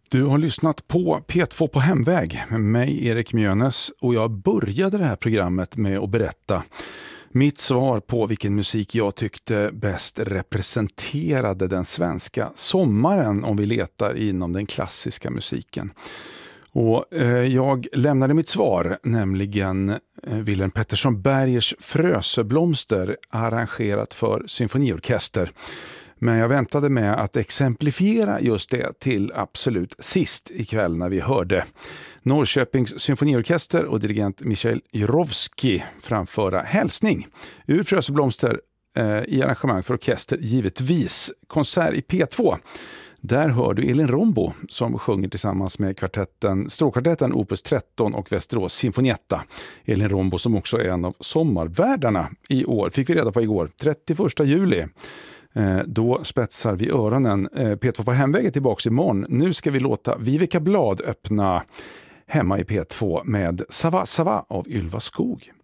Du har lyssnat på P2 på hemväg med mig Erik Mjönes, och jag började det här programmet med att berätta mitt svar på vilken musik jag tyckte bäst representerade den svenska sommaren om vi letar inom den klassiska musiken. Och jag lämnade mitt svar, nämligen Willem Pettersson Bergers Frösöblomster, arrangerat för symfoniorkester. Men jag väntade med att exemplifiera just det till absolut sist ikväll när vi hörde Norrköpings symfoniorkester och dirigent Michael Jurowski framföra Hälsning ur Frösöblomster i arrangemang för orkester, givetvis konsert i P2. Där hör du Elin Rombo som sjunger tillsammans med stråkkvartetten Opus 13 och Västerås Sinfonietta. Elin Rombo som också är en av sommarvärdarna i år, fick vi reda på igår, 31 juli. Då spetsar vi öronen. P2 på hemvägen tillbaka imorgon. Nu ska vi låta Vivica Blad öppna hemma i P2 med Sava Sava av Ylva Skog.